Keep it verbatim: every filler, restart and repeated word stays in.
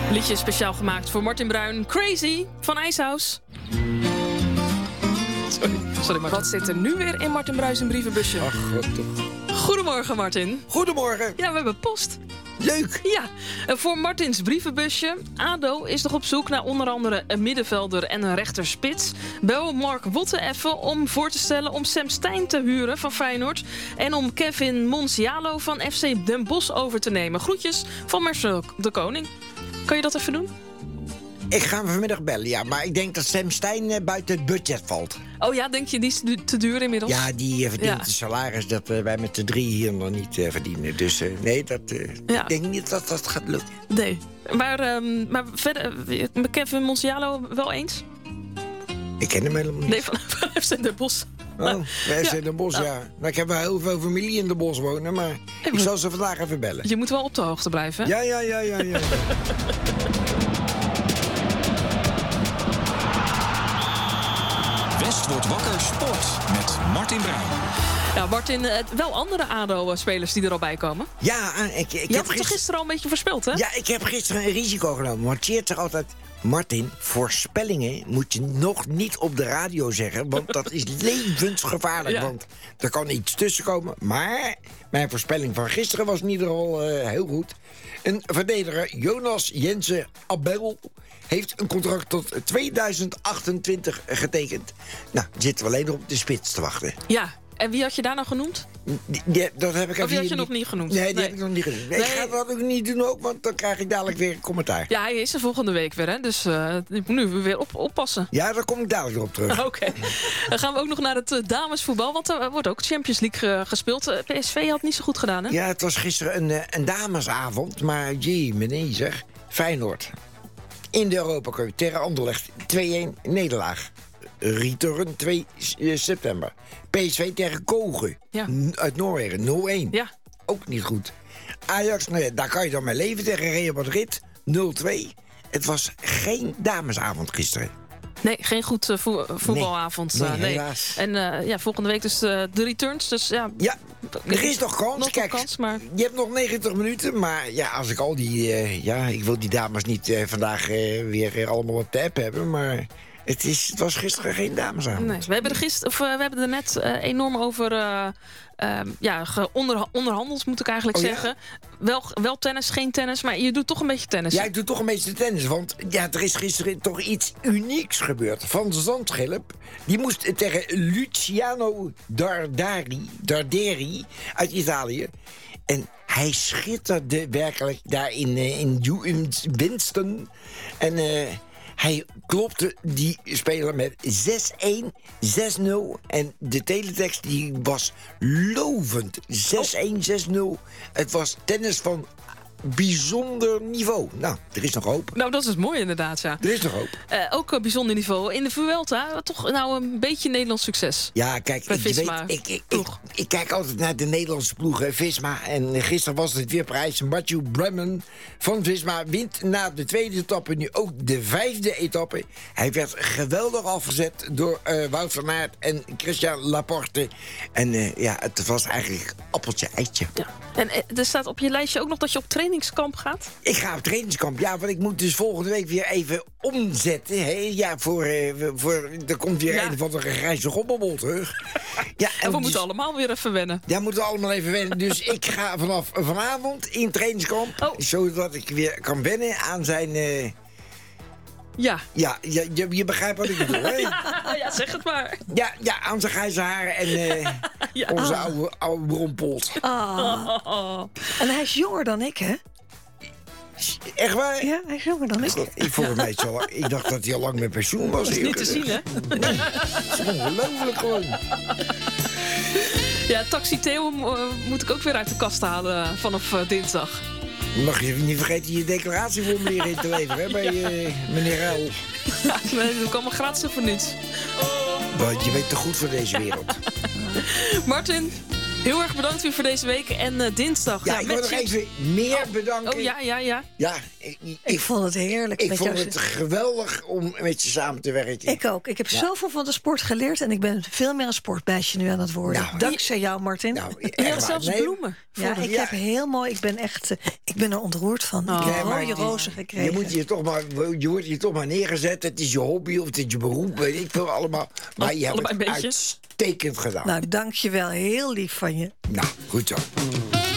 Liedje speciaal gemaakt voor Martin Bruin. Crazy van IJshouse. Sorry, sorry Martin. Wat zit er nu weer in Martin Bruin zijn brievenbusje? Ach, god toch. Goedemorgen Martin. Goedemorgen. Ja, we hebben post. Leuk. Ja, voor Martins brievenbusje. ADO is nog op zoek naar onder andere een middenvelder en een rechterspits. Bel Mark Wotte even om voor te stellen om Sam Stein te huren van Feyenoord. En om Kevin Monsialo van F C Den Bosch over te nemen. Groetjes van Marcel de Koning. Kan je dat even doen? Ik ga hem vanmiddag bellen, ja. Maar ik denk dat Sam Stein eh, buiten het budget valt. Oh ja, denk je die is du- te duur inmiddels? Ja, die eh, verdient Ja. een salaris dat eh, wij met de drie hier nog niet eh, verdienen. Dus eh, nee, dat, eh, Ja. ik denk niet dat dat gaat lukken. Nee. Maar, um, maar verder, uh, met Kevin Monsialo wel eens? Ik ken hem helemaal niet. Nee, van, van F C Den Bosch. Oh, wij Ja. zijn in de bos, ja. Nou, ik heb wel heel veel familie in de bos wonen, maar ik zal ze vandaag even bellen. Je moet wel op de hoogte blijven. Hè? Ja, ja, ja, ja, ja. West wordt wakker sport met Martin Bruin. Ja, Martin, uh, wel andere ADO-spelers die er al bij komen. Ja, ik, ik Je heb had het toch gisteren... gisteren al een beetje voorspeld, hè? Ja, ik heb gisteren een risico genomen. Want Tjeerd zegt altijd... Martin, voorspellingen moet je nog niet op de radio zeggen... want dat is levensgevaarlijk, Ja. want er kan iets tussenkomen. Maar mijn voorspelling van gisteren was in ieder geval uh, heel goed. Een verdediger, Jonas Jensen Abel... heeft een contract tot tweeduizend achtentwintig getekend. Nou, zitten we alleen nog op de spits te wachten. Ja. En wie had je daar nou genoemd? Die, die- dat heb ik Of die even had hier je nog niet genoemd? Nee, die Nee. heb ik nog niet genoemd. Nee, Nee. Ik ga dat ook niet doen ook, want dan krijg ik dadelijk weer een commentaar. Ja, hij is er volgende week weer, hè? Dus uh, ik moet nu weer op, oppassen. Ja, daar kom ik dadelijk weer op terug. Oké. Dan gaan we ook nog naar het uh, damesvoetbal. Want er wordt ook Champions League uh, gespeeld. Uh, P S V had niet zo goed gedaan, hè? Ja, het was gisteren een, eh, een damesavond, maar jee, meneer zeg. Feyenoord. In de Europa Cup tegen Anderlecht. twee-een nederlaag. Return twee september. P S V tegen Kogen. Ja. N- Uit Noorwegen. nul-een. Ja. Ook niet goed. Ajax, nou ja, daar kan je dan mee leven tegen Real Madrid. nul-twee. Het was geen damesavond gisteren. Nee, geen goed uh, vo- voetbalavond. Nee, uh, nee, nee. helaas. En uh, ja, volgende week dus uh, de returns. Dus ja, Ja, er is nog kans. nog Kijk, een kans, maar... je hebt nog negentig minuten, maar ja, als ik al die... eh, ja, ik wil die dames niet eh, vandaag eh, weer eh, allemaal op de app hebben, maar... Het, is, het was gisteren geen damesavond. Nee, we hebben er gister, of, uh, we hebben er net uh, enorm over uh, uh, ja, ge- onder, onderhandeld, moet ik eigenlijk Oh, ja? zeggen. Wel, wel tennis, geen tennis, maar je doet toch een beetje tennis. Ja, ik doe toch een beetje tennis, want ja, er is gisteren toch iets unieks gebeurd. Van Zandschelp, die moest tegen Luciano Dardari, Darderi uit Italië. En hij schitterde werkelijk daar in, uh, in, in Winston. En... Uh, Hij klopte die speler met zes-een, zes-nul. En de teletext die was lovend. zes-een, zes-nul. Het was tennis van bijzonder niveau. Nou, er is nog hoop. Nou, dat is mooi inderdaad, ja. Er is nog hoop. Uh, ook een bijzonder niveau. In de Vuelta, toch nou een beetje Nederlands succes. Ja, kijk, Bij ik, Visma, weet, ik, ik, ik, ploeg. ik kijk altijd naar de Nederlandse ploegen, Visma. En gisteren was het weer prijs. Matthew Bremen van Visma wint na de tweede etappe nu ook de vijfde etappe. Hij werd geweldig afgezet door uh, Wout van Aert en Christian Laporte. En uh, ja, het was eigenlijk appeltje-eitje. Ja. En uh, er staat op je lijstje ook nog dat je op trainingskamp gaat? Ik ga op trainingskamp, ja, want ik moet dus volgende week weer even omzetten. Hè? Ja, voor, uh, voor, er komt weer Ja. een of andere grijze gobbelbol terug. Ja, En we dus- moeten allemaal weer even wennen. Ja, moeten we allemaal even wennen. Dus ik ga vanaf vanavond in trainingskamp... Oh. zodat ik weer kan wennen aan zijn... eh, Ja. ja, je, je, je begrijpt wat ik bedoel, hè? Ja, ja, zeg het maar. Ja, ja, aan zijn grijze haren en eh, Ja. onze oude, oude bronpolt. Oh. En hij is jonger dan ik, hè? Echt waar? Ja, hij is jonger dan ik. God, ik, volgens mij is het al, ik dacht dat hij al lang met pensioen was. Dat is niet te zien, hè? Dat is ongelooflijk gewoon. Ja, Taxi Theo uh, moet ik ook weer uit de kast halen vanaf uh, dinsdag. Dan mag je niet vergeten je declaratieformulier in te leveren, hè, bij uh, meneer Ruil. Ja, dat doe ik allemaal gratis en voor niets. Want je weet te goed voor deze wereld. Martin, Heel erg bedankt weer voor deze week. En uh, dinsdag... Ja, ja, ik met wil nog Chips. even meer Oh, bedanken. Oh, ja, ja, ja. Ja, ik, ik, Ik vond het heerlijk. ik met vond jou. het geweldig om met je samen te werken. Ik ook. Ik heb zoveel van de sport geleerd en ik ben veel meer een sportmeisje nu aan het worden. Nou, Dankzij jou, Martin. Nou, Je echt had waar. zelfs Nee, bloemen. voor ja, de- ik Ja. heb heel mooi. Ik ben echt. uh, ik ben er ontroerd van. Ik Oh. heb Nee, maar rode je- rozen gekregen. Je moet je toch maar, je wordt hier toch maar neergezet. Het is je hobby of het is je beroep, weet ik veel allemaal. Maar je hebt Allebei het een beetje. uitstekend gedaan. Nou, Nou, dank je wel. Heel lief van je. goed zo.